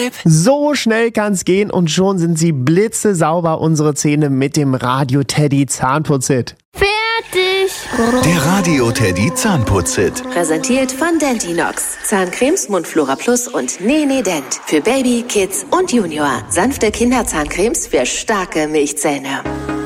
Tipp. So schnell kann's gehen und schon sind sie blitzesauber, unsere Zähne mit dem Radio Teddy Zahnputzhit. Fertig! Der Radio Teddy Zahnputzhit. Präsentiert von Deltinox. Zahncremes, Mundflora Plus und Nene Dent. Für Baby, Kids und Junior. Sanfte Kinderzahncremes für starke Milchzähne.